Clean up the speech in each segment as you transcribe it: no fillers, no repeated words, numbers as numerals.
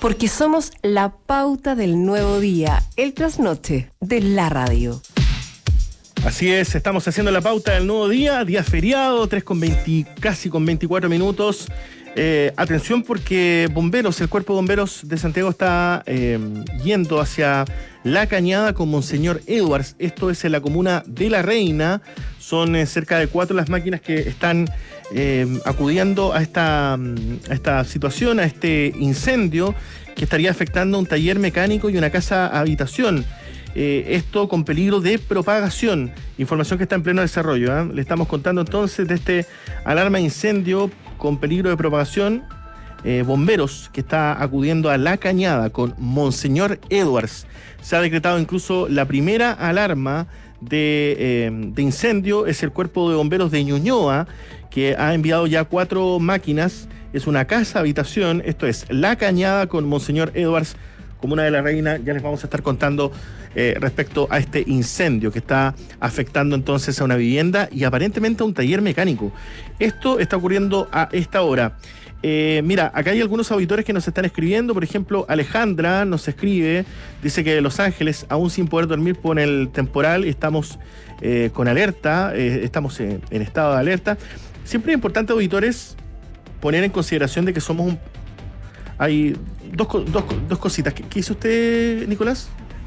Porque somos la pauta del nuevo día, el trasnoche de la radio. Así es, estamos haciendo la pauta del nuevo día feriado, 3:20, casi con 24 minutos. Atención porque bomberos, el cuerpo de bomberos de Santiago está yendo hacia La Cañada con Monseñor Edwards. Esto es en la comuna de La Reina. Son cerca de 4 las máquinas que están acudiendo a esta situación, a este incendio que estaría afectando un taller mecánico y una casa habitación. Esto con peligro de propagación. Información que está en pleno desarrollo, ¿eh? Le estamos contando entonces de este alarma de incendio con peligro de propagación. Bomberos que está acudiendo a La Cañada con Monseñor Edwards. Se ha decretado incluso la primera alarma de incendio. Es el cuerpo de bomberos de Ñuñoa, que ha enviado ya 4 máquinas. Es una casa habitación. Esto es La Cañada con Monseñor Edwards, comuna de La Reina. Ya les vamos a estar contando respecto a este incendio que está afectando entonces a una vivienda y aparentemente a un taller mecánico. Esto está ocurriendo a esta hora. Mira, acá hay algunos auditores que nos están escribiendo. Por ejemplo, Alejandra nos escribe, dice que de Los Ángeles, aún sin poder dormir por el temporal, estamos con alerta, estamos en estado de alerta. Siempre es importante, auditores, poner en consideración de que somos hay dos cositas. ¿Qué hizo usted, Nicolás?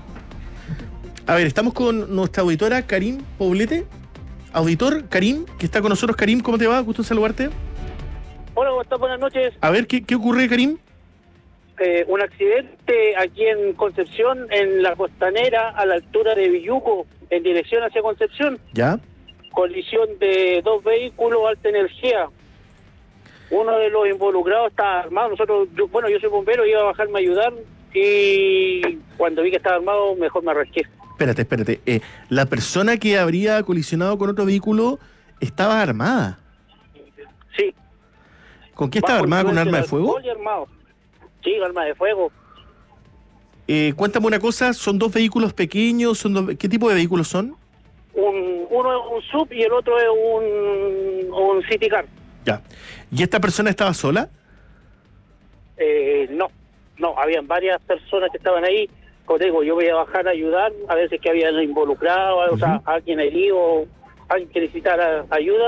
A ver, estamos con nuestra auditora Karim Poblete. Auditor Karim, que está con nosotros. Karim, ¿cómo te va? Gusto en saludarte. Hola, ¿cómo estás? Buenas noches. A ver, ¿qué ocurre, Karim? Un accidente aquí en Concepción, en la costanera, a la altura de Villuco, en dirección hacia Concepción. ¿Ya? Colisión de 2 vehículos alta energía. Uno de los involucrados está armado. Yo soy bombero, iba a bajarme a ayudar y cuando vi que estaba armado, mejor me arranqué. Espérate. La persona que habría colisionado con otro vehículo estaba armada. Sí. ¿Con qué estaba armada? ¿Con un arma de fuego? Armado. Sí, arma de fuego. Cuéntame una cosa, ¿son 2 vehículos pequeños? ¿Qué tipo de vehículos son? Uno es un sub y el otro es un city car. Ya. ¿Y esta persona estaba sola? No, habían varias personas que estaban ahí. Como te digo, yo voy a bajar a ayudar, a veces que habían involucrado, o sea, alguien herido, alguien que necesitara ayuda.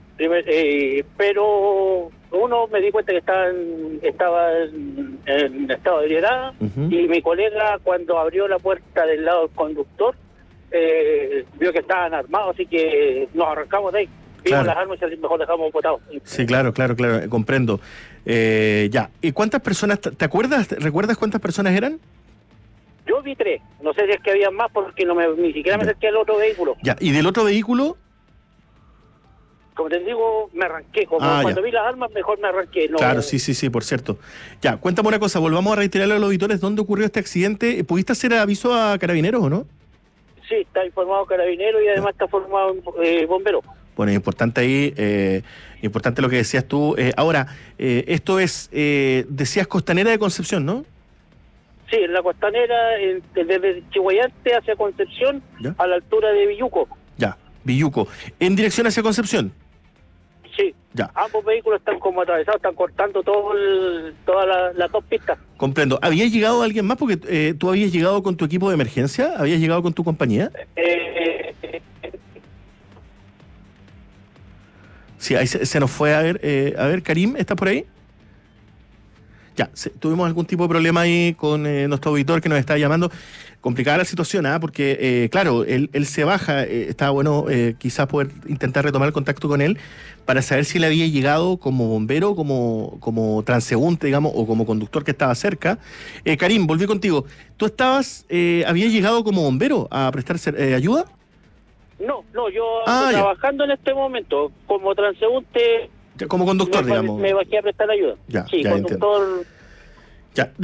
Pero uno me di cuenta que estaba en estado de ebriedad, y mi colega, cuando abrió la puerta del lado del conductor, vio que estaban armados, así que nos arrancamos de ahí. Vimos las armas y mejor dejamos botados. Sí, claro, comprendo. Ya. ¿Y cuántas personas, recuerdas cuántas personas eran? Yo vi 3. No sé si es que había más porque ni siquiera me acerqué al otro vehículo. Ya. ¿Y del otro vehículo? Como te digo, me arranqué. Cuando vi las armas, mejor me arranqué. No. Claro, sí, por cierto. Ya, cuéntame una cosa, volvamos a reiterarle a los auditores dónde ocurrió este accidente. ¿Pudiste hacer aviso a Carabineros o no? Sí, está informado Carabineros y además está formado bombero. Bueno, es importante ahí, importante lo que decías tú. Ahora, esto es, decías Costanera de Concepción, ¿no? Sí, en la costanera, desde Chihuayante hacia Concepción, ¿ya? A la altura de Villuco. Ya, Villuco. ¿En dirección hacia Concepción? Sí. Ya. Ambos vehículos están como atravesados, están cortando todas las 2 pistas. Comprendo. ¿Había llegado alguien más? Porque tú habías llegado con tu equipo de emergencia, ¿habías llegado con tu compañía? Sí, ahí se nos fue a ver, Karim, ¿estás por ahí? Ya, tuvimos algún tipo de problema ahí con nuestro auditor que nos está llamando. Complicada la situación, porque, claro, él se baja. Estaba bueno quizás poder intentar retomar el contacto con él para saber si él había llegado como bombero, como transeúnte, digamos, o como conductor que estaba cerca. Karim, volví contigo. ¿Tú habías llegado como bombero a prestar ayuda? No, yo ando trabajando en este momento como transeúnte. Como conductor, digamos. Me bajé a prestar ayuda. Sí, conductor. Ya.